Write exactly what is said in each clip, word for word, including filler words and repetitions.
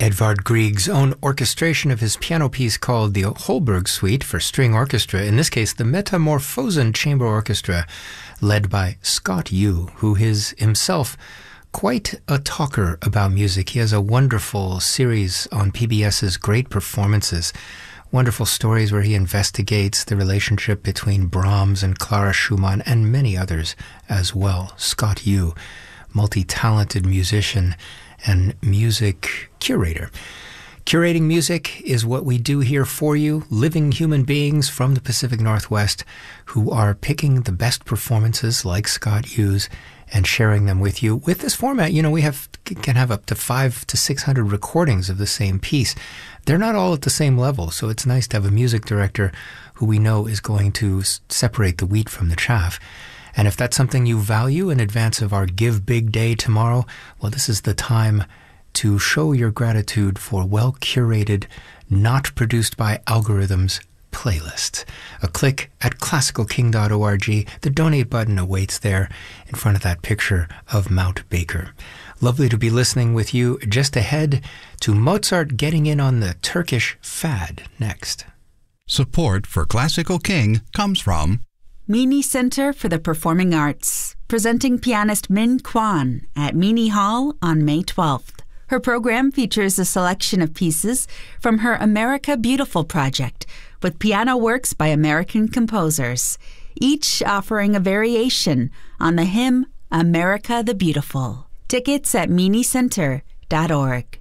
Edvard Grieg's own orchestration of his piano piece called the Holberg Suite for string orchestra, in this case the Metamorphosen Chamber Orchestra, led by Scott Yu, who is himself quite a talker about music. He has a wonderful series on PBS's Great Performances, wonderful stories where he investigates the relationship between Brahms and Clara Schumann and many others as well. Scott Yu, multi-talented musician and music curator. Curating music is what we do here for you, living human beings from the Pacific Northwest who are picking the best performances like Scott Yu's and sharing them with you. With this format, you know, we have can have up to five to six hundred recordings of the same piece. They're not all at the same level, so it's nice to have a music director who we know is going to separate the wheat from the chaff. And if that's something you value in advance of our Give Big Day tomorrow, well, this is the time to show your gratitude for well-curated, not produced by algorithms playlist. A click at classical king dot org. The donate button awaits there in front of that picture of Mount Baker. Lovely to be listening with you. Just ahead to Mozart getting in on the Turkish fad next. Support for Classical King comes from Meany Center for the Performing Arts, presenting pianist Min Kwan at Meany Hall on May twelfth. Her program features a selection of pieces from her America Beautiful project, with piano works by American composers, each offering a variation on the hymn America the Beautiful. Tickets at meany center dot org.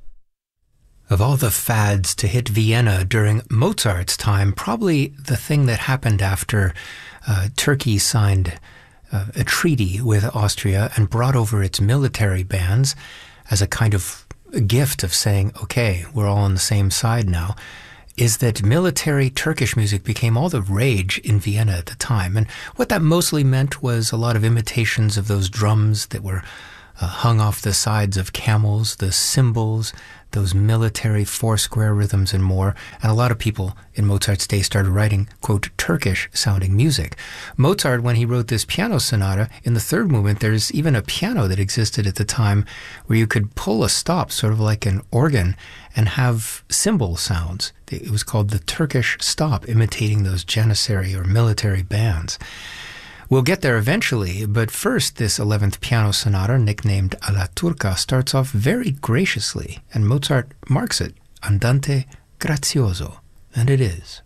Of all the fads to hit Vienna during Mozart's time, probably the thing that happened after uh, Turkey signed uh, a treaty with Austria and brought over its military bands as a kind of a gift of saying, okay, we're all on the same side now, is that military Turkish music became all the rage in Vienna at the time. And what that mostly meant was a lot of imitations of those drums that were uh, hung off the sides of camels, the cymbals, those military four-square rhythms and more. And a lot of people in Mozart's day started writing, quote, Turkish-sounding music. Mozart, when he wrote this piano sonata, in the third movement, there's even a piano that existed at the time where you could pull a stop, sort of like an organ, and have cymbal sounds. It was called the Turkish stop, imitating those Janissary or military bands. We'll get there eventually, but first this eleventh piano sonata, nicknamed Alla Turca, starts off very graciously, and Mozart marks it, Andante Grazioso, and it is.